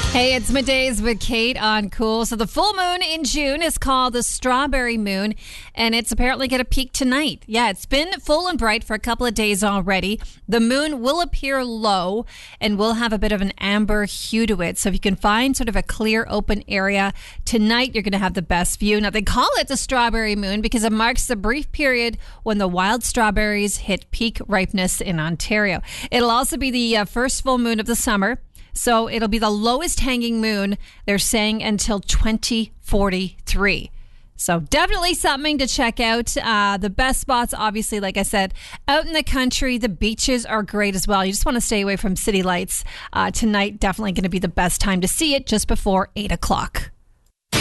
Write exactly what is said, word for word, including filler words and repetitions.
Hey, it's Middays with Kate on Cool. So the full moon in June is called the Strawberry Moon, and it's apparently going to peak tonight. Yeah, it's been full and bright for a couple of days already. The moon will appear low and will have a bit of an amber hue to it. So if you can find sort of a clear open area tonight, you're going to have the best view. Now, they call it the Strawberry Moon because it marks the brief period when the wild strawberries hit peak ripeness in Ontario. It'll also be the uh, first full moon of the summer. So it'll be the lowest hanging moon, they're saying, until twenty forty-three. So definitely something to check out. Uh, the best spots, obviously, like I said, out in the country. The beaches are great as well. You just want to stay away from city lights. Uh, tonight, definitely going to be the best time to see it, just before eight o'clock.